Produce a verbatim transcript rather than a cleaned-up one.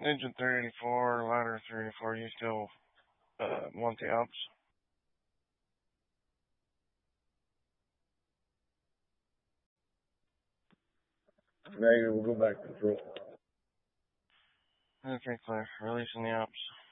Ninja three eighty-four, Ladder three eighty-four, you still uh, want the ops? Negative, we'll go back to control. Okay, clear. Releasing the ops.